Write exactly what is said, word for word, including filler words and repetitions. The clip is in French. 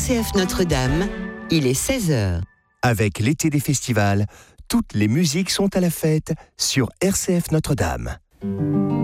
C F Notre-Dame, il est seize heures. Avec l'été des festivals, toutes les musiques sont à la fête sur R C F Notre-Dame.